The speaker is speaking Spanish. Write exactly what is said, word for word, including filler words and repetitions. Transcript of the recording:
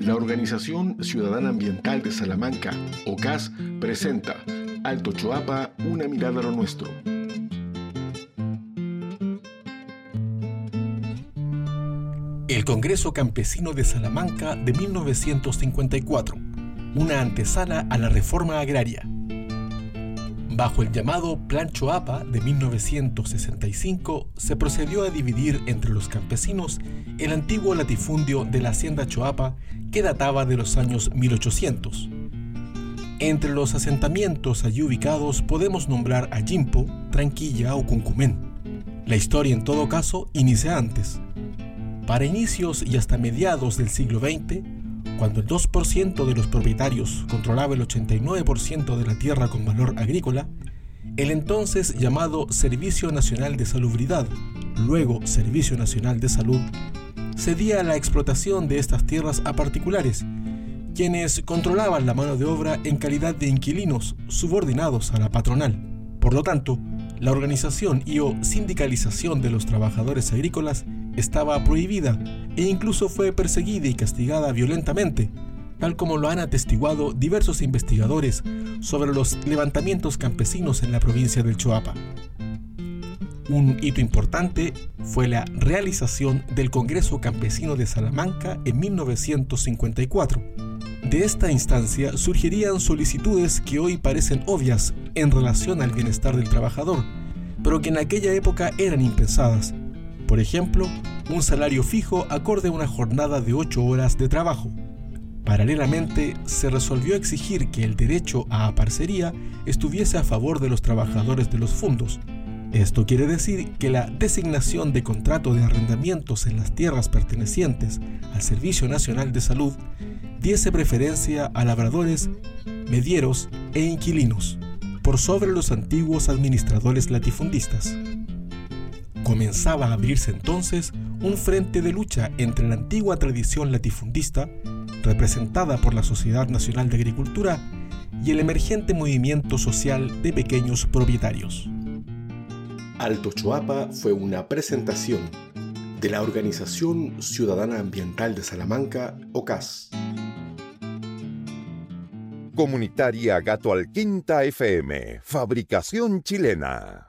La Organización Ciudadana Ambiental de Salamanca, O C A S, presenta Alto Choapa, una mirada a lo nuestro. El Congreso Campesino de Salamanca de mil novecientos cincuenta y cuatro, una antesala a la reforma agraria. Bajo el llamado Plan Choapa de mil novecientos sesenta y cinco, se procedió a dividir entre los campesinos el antiguo latifundio de la hacienda Choapa, que databa de los años mil ochocientos. Entre los asentamientos allí ubicados podemos nombrar a Yimpo, Tranquilla o Cuncumén. La historia, en todo caso, inicia antes. Para inicios y hasta mediados del siglo veinte, cuando el dos por ciento de los propietarios controlaba el ochenta y nueve por ciento de la tierra con valor agrícola, el entonces llamado Servicio Nacional de Salubridad, luego Servicio Nacional de Salud, cedía la explotación de estas tierras a particulares, quienes controlaban la mano de obra en calidad de inquilinos subordinados a la patronal. Por lo tanto, la organización y o sindicalización de los trabajadores agrícolas estaba prohibida e incluso fue perseguida y castigada violentamente, tal como lo han atestiguado diversos investigadores sobre los levantamientos campesinos en la provincia del Choapa. Un hito importante fue la realización del Congreso Campesino de Salamanca en mil novecientos cincuenta y cuatro. De esta instancia surgirían solicitudes que hoy parecen obvias en relación al bienestar del trabajador, pero que en aquella época eran impensadas. Por ejemplo, un salario fijo acorde a una jornada de ocho horas de trabajo. Paralelamente, se resolvió exigir que el derecho a parcería estuviese a favor de los trabajadores de los fundos. Esto quiere decir que la designación de contrato de arrendamientos en las tierras pertenecientes al Servicio Nacional de Salud diese preferencia a labradores, medieros e inquilinos, por sobre los antiguos administradores latifundistas. Comenzaba a abrirse entonces un frente de lucha entre la antigua tradición latifundista, representada por la Sociedad Nacional de Agricultura, y el emergente movimiento social de pequeños propietarios. Alto Choapa fue una presentación de la Organización Ciudadana Ambiental de Salamanca, O C A S. Comunitaria Gato Alquinta F M, fabricación chilena.